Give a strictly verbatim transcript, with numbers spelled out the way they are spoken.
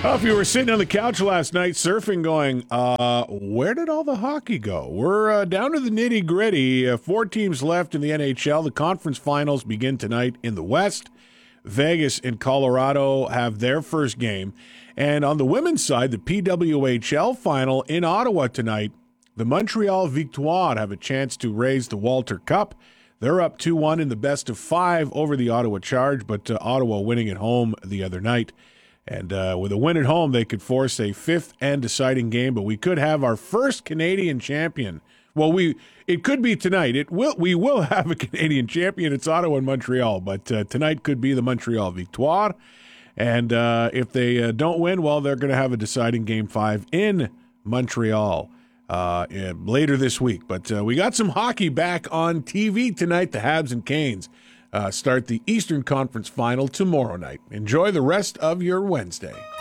Well, if you were sitting on the couch last night surfing going, uh, where did all the hockey go? We're uh, down to the nitty-gritty. Uh, four teams left in the N H L. The conference finals begin tonight in the West. Vegas and Colorado have their first game. And on the women's side, the P W H L final in Ottawa tonight. The Montreal Victoire have a chance to raise the Walter Cup. They're up two one in the best of five over the Ottawa Charge, but uh, Ottawa winning at home the other night. And uh, with a win at home, they could force a fifth and deciding game, but we could have our first Canadian champion. Well, we it could be tonight. It will we will have a Canadian champion. It's Ottawa and Montreal, but uh, tonight could be the Montreal Victoire. And uh, if they uh, don't win, well, they're going to have a deciding game five in Montreal uh, later this week. But uh, we got some hockey back on T V tonight. The Habs and Canes Uh, start the Eastern Conference Final tomorrow night. Enjoy the rest of your Wednesday.